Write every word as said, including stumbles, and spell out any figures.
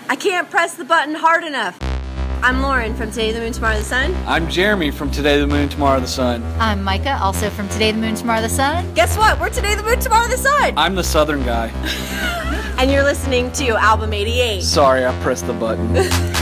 I can't press the button hard enough. I'm Lauren from Today the Moon, Tomorrow the Sun. I'm Jeremy from Today the Moon, Tomorrow the Sun. I'm Micah, also from Today the Moon, Tomorrow the Sun. Guess what? We're Today the Moon, Tomorrow the Sun. I'm the Southern guy. And you're listening to Album eighty-eight. Sorry, I pressed the button.